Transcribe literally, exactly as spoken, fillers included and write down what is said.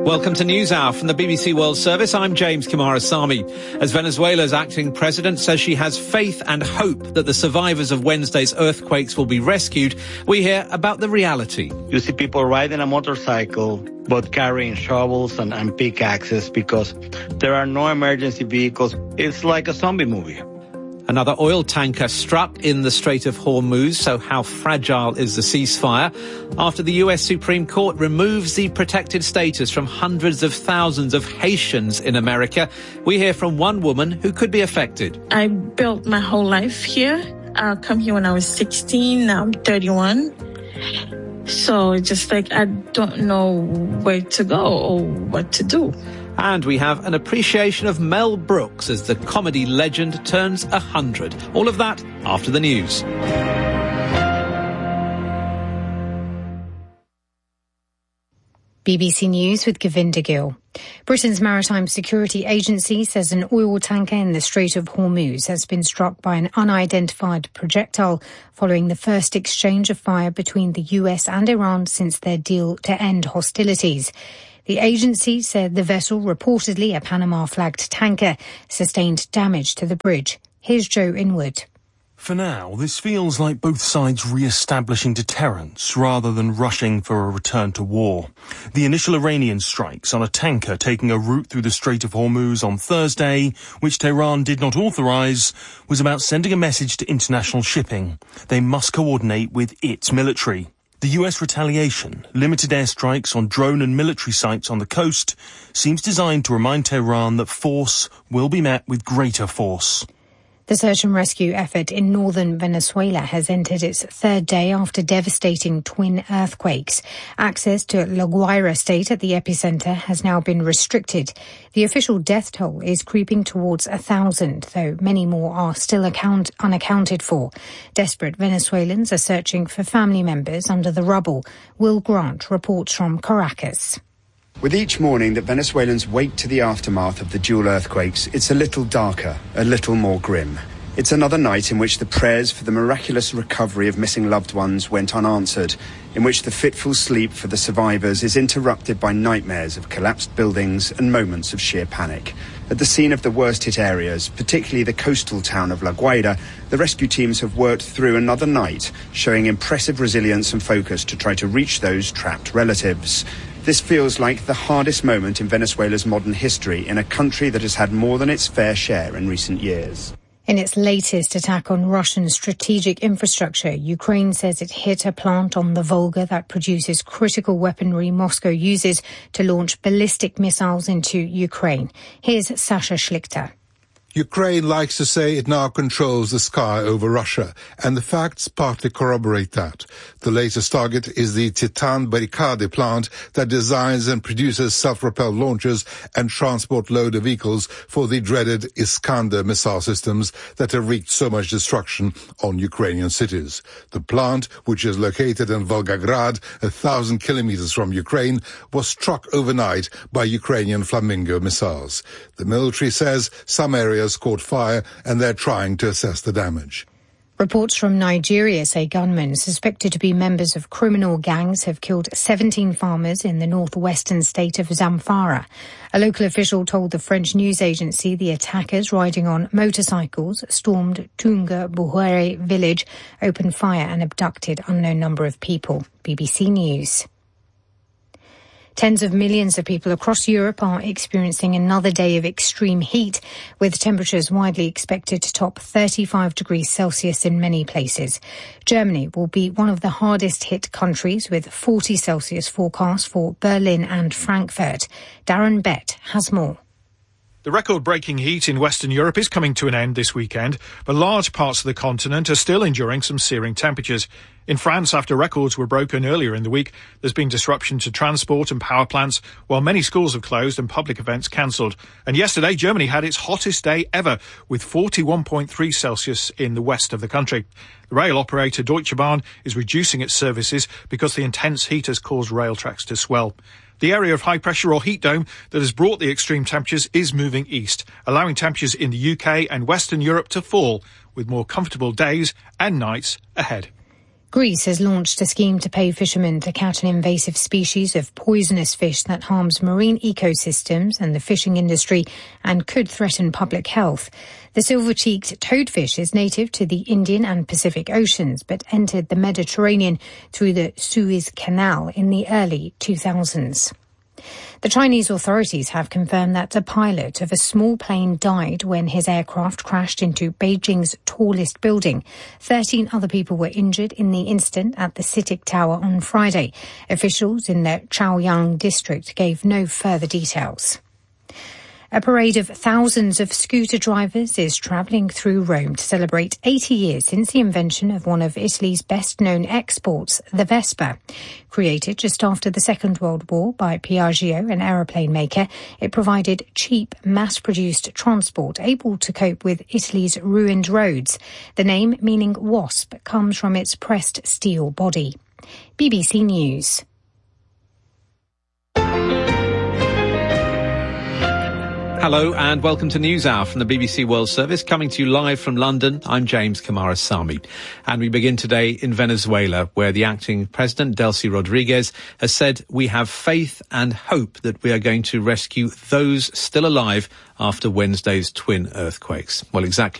Welcome to NewsHour from the B B C World Service. I'm James Kimarasamy. As Venezuela's acting president says she has faith and hope that the survivors of Wednesday's earthquakes will be rescued, we hear about the reality. You see people riding a motorcycle, but carrying shovels and, and pickaxes because there are no emergency vehicles. It's like a zombie movie. Another oil tanker struck in the Strait of Hormuz, so how fragile is the ceasefire? After the U S Supreme Court removes the protected status from hundreds of thousands of Haitians in America, we hear from one woman who could be affected. I built my whole life here. I come here when I was sixteen, now I'm thirty-one. So it's just like I don't know where to go or what to do. And we have an appreciation of Mel Brooks as the comedy legend turns one hundred. All of that after the news. B B C News with Govinda Gill. Britain's Maritime Security Agency says an oil tanker in the Strait of Hormuz has been struck by an unidentified projectile following the first exchange of fire between the U S and Iran since their deal to end hostilities. The agency said the vessel, reportedly a Panama-flagged tanker, sustained damage to the bridge. Here's Joe Inwood. For now, this feels like both sides re-establishing deterrence rather than rushing for a return to war. The initial Iranian strikes on a tanker taking a route through the Strait of Hormuz on Thursday, which Tehran did not authorize, was about sending a message to international shipping. They must coordinate with its military. The U S retaliation, limited airstrikes on drone and military sites on the coast, seems designed to remind Tehran that force will be met with greater force. The search and rescue effort in northern Venezuela has entered its third day after devastating twin earthquakes. Access to La Guaira state at the epicenter has now been restricted. The official death toll is creeping towards a thousand, though many more are still account- unaccounted for. Desperate Venezuelans are searching for family members under the rubble. Will Grant reports from Caracas. With each morning that Venezuelans wake to the aftermath of the dual earthquakes, it's a little darker, a little more grim. It's another night in which the prayers for the miraculous recovery of missing loved ones went unanswered, in which the fitful sleep for the survivors is interrupted by nightmares of collapsed buildings and moments of sheer panic. At the scene of the worst-hit areas, particularly the coastal town of La Guaira, the rescue teams have worked through another night, showing impressive resilience and focus to try to reach those trapped relatives. This feels like the hardest moment in Venezuela's modern history in a country that has had more than its fair share in recent years. In its latest attack on Russian strategic infrastructure, Ukraine says it hit a plant on the Volga that produces critical weaponry Moscow uses to launch ballistic missiles into Ukraine. Here's Sasha Schlichter. Ukraine likes to say it now controls the sky over Russia, and the facts partly corroborate that. The latest target is the Titan Barricade plant that designs and produces self-propelled launchers and transport loader vehicles for the dreaded Iskander missile systems that have wreaked so much destruction on Ukrainian cities. The plant, which is located in Volgograd, a thousand kilometers from Ukraine, was struck overnight by Ukrainian Flamingo missiles. The military says some areas caught fire and they're trying to assess the damage. Reports from Nigeria say gunmen suspected to be members of criminal gangs have killed seventeen farmers in the northwestern state of Zamfara. A local official told the French news agency the attackers riding on motorcycles stormed Tunga Buhere village, opened fire and abducted unknown number of people. B B C News. Tens of millions of people across Europe are experiencing another day of extreme heat, with temperatures widely expected to top thirty-five degrees Celsius in many places. Germany will be one of the hardest hit countries, with forty Celsius forecast for Berlin and Frankfurt. Darren Bett has more. The record-breaking heat in Western Europe is coming to an end this weekend, but large parts of the continent are still enduring some searing temperatures. In France, after records were broken earlier in the week, there's been disruption to transport and power plants, while many schools have closed and public events cancelled. And yesterday, Germany had its hottest day ever, with forty-one point three Celsius in the west of the country. The rail operator Deutsche Bahn is reducing its services because the intense heat has caused rail tracks to swell. The area of high pressure or heat dome that has brought the extreme temperatures is moving east, allowing temperatures in the U K and Western Europe to fall, with more comfortable days and nights ahead. Greece has launched a scheme to pay fishermen to catch an invasive species of poisonous fish that harms marine ecosystems and the fishing industry and could threaten public health. The silver-cheeked toadfish is native to the Indian and Pacific Oceans, but entered the Mediterranean through the Suez Canal in the early two thousands. The Chinese authorities have confirmed that a pilot of a small plane died when his aircraft crashed into Beijing's tallest building. Thirteen other people were injured in the incident at the CITIC Tower on Friday. Officials in the Chaoyang district gave no further details. A parade of thousands of scooter drivers is travelling through Rome to celebrate eighty years since the invention of one of Italy's best-known exports, the Vespa. Created just after the Second World War by Piaggio, an aeroplane maker, it provided cheap, mass-produced transport able to cope with Italy's ruined roads. The name, meaning wasp, comes from its pressed steel body. B B C News. Hello and welcome to NewsHour from the B B C World Service, coming to you live from London. I'm James Kamarasamy. And we begin today in Venezuela, where the acting president, Delcy Rodriguez, has said we have faith and hope that we are going to rescue those still alive after Wednesday's twin earthquakes. Well, exactly